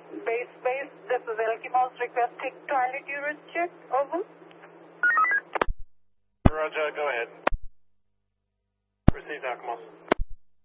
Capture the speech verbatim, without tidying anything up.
Base, base, this is Elkimos requesting toilet urine check. Over. Roger, go ahead. Received, Elkimos.